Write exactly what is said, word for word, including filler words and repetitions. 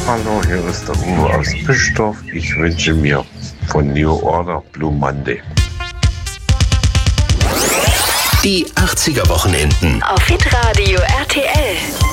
Hallo, hier ist der Uwe aus Bischdorf. Ich wünsche mir von New Order Blue Monday. Die achtziger Wochenenden Auf Hitradio R T L.